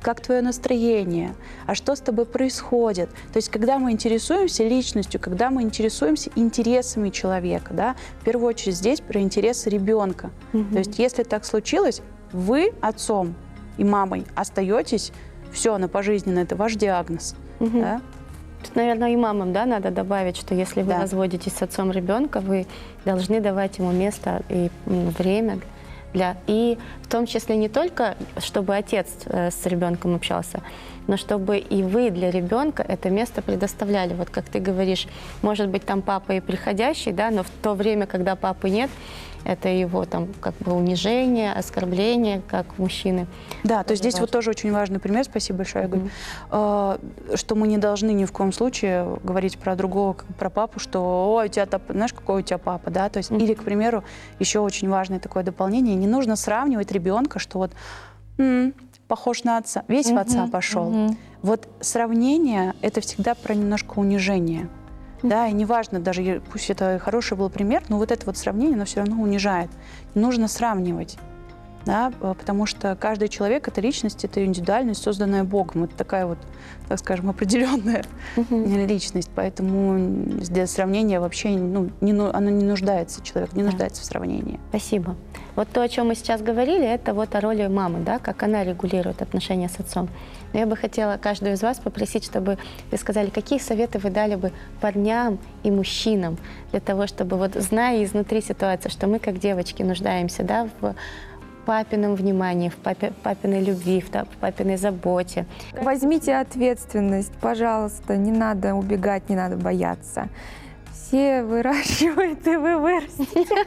как твое настроение, а что с тобой происходит. То есть, когда мы интересуемся личностью, когда мы интересуемся интересами человека, да, в первую очередь здесь про интересы ребенка. То есть, если так случилось, вы отцом и мамой остаетесь, все, на пожизненно, это ваш диагноз. Да? Тут, наверное, и мамам, да, надо добавить, что если вы разводитесь с отцом ребенка, вы должны давать ему место и время и в том числе не только, чтобы отец с ребенком общался, но чтобы и вы для ребенка это место предоставляли. Вот как ты говоришь, может быть, там папа и приходящий, да, но в то время, когда папы нет, это его там как бы унижение, оскорбление, как мужчины. Да, то есть здесь вот тоже очень важный пример, спасибо большое, Игорь, что мы не должны ни в коем случае говорить про другого, про папу, что ой, у тебя, знаешь, какой у тебя папа, да, то есть, или, к примеру, еще очень важное такое дополнение, не нужно сравнивать ребенка, что вот похож на отца, весь в отца пошел. Вот сравнение – это всегда про немножко унижение. Да, и неважно, даже пусть это хороший был пример, но вот это вот сравнение, оно все равно унижает. Не нужно сравнивать, да, потому что каждый человек – это личность, это индивидуальность, созданная Богом. Это такая вот, так скажем, определенная личность. Поэтому для сравнения вообще оно не нуждается, человек не нуждается в сравнении. Спасибо. Вот то, о чем мы сейчас говорили, это вот о роли мамы, да, как она регулирует отношения с отцом. Но я бы хотела каждую из вас попросить, чтобы вы сказали, какие советы вы дали бы парням и мужчинам для того, чтобы, вот, зная изнутри ситуацию, что мы, как девочки, нуждаемся, да, в папином внимании, в папиной любви, в папиной заботе. Возьмите ответственность, пожалуйста, не надо убегать, не надо бояться. Все выращивают, и вы вырастете.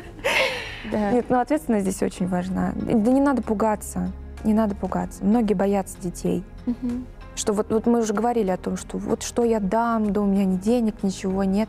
Нет, но ответственность здесь очень важна. Да не надо пугаться, не надо пугаться. Многие боятся детей. Что вот мы уже говорили о том, что вот что я дам, да у меня ни денег, ничего нет.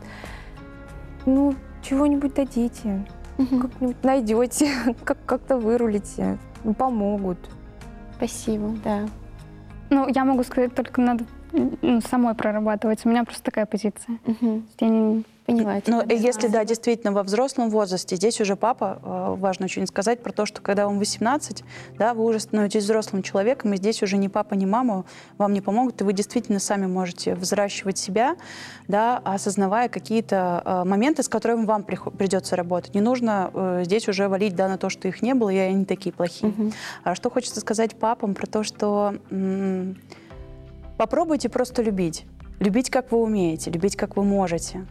Ну, чего-нибудь дадите, как-нибудь найдете, как-то вырулите, помогут. Спасибо, да. Ну, я могу сказать, только надо самой прорабатывать. У меня просто такая позиция. Я не поняла. Но если, да, действительно, во взрослом возрасте, здесь уже папа, важно очень сказать про то, что когда вам 18, да, вы уже становитесь взрослым человеком, и здесь уже ни папа, ни мама вам не помогут, и вы действительно сами можете взращивать себя, да, осознавая какие-то моменты, с которыми вам придется работать. Не нужно здесь уже валить, да, на то, что их не было, и они такие плохие. А что хочется сказать папам про то, что попробуйте просто любить. Любить, как вы умеете, любить, как вы можете.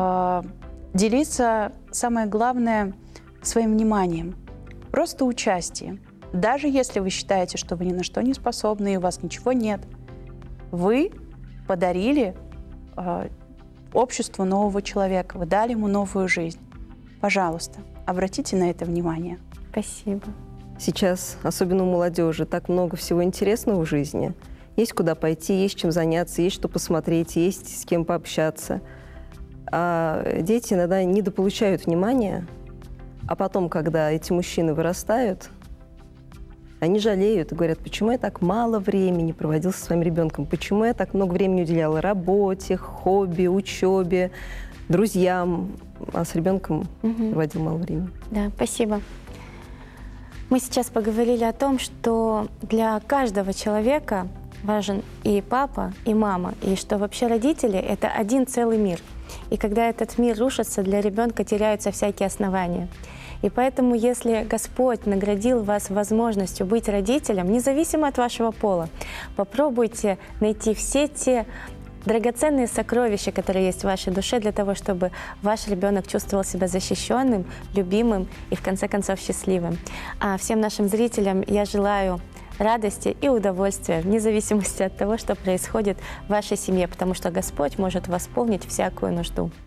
Делиться, самое главное, своим вниманием. Просто участие. Даже если вы считаете, что вы ни на что не способны, и у вас ничего нет, вы подарили обществу нового человека, вы дали ему новую жизнь. Пожалуйста, обратите на это внимание. Спасибо. Сейчас, особенно у молодежи, так много всего интересного в жизни. Есть куда пойти, есть чем заняться, есть что посмотреть, есть с кем пообщаться. А дети иногда недополучают внимания, а потом, когда эти мужчины вырастают, они жалеют и говорят, почему я так мало времени проводил со своим ребенком, почему я так много времени уделяла работе, хобби, учебе, друзьям, а с ребенком проводил мало времени. Да, спасибо. Мы сейчас поговорили о том, что для каждого человека важен и папа, и мама, и что вообще родители – это один целый мир. И когда этот мир рушится, для ребенка теряются всякие основания. И поэтому, если Господь наградил вас возможностью быть родителем, независимо от вашего пола, попробуйте найти все те драгоценные сокровища, которые есть в вашей душе, для того, чтобы ваш ребенок чувствовал себя защищенным, любимым и, в конце концов, счастливым. А всем нашим зрителям я желаю радости и удовольствия, вне зависимости от того, что происходит в вашей семье, потому что Господь может восполнить всякую нужду.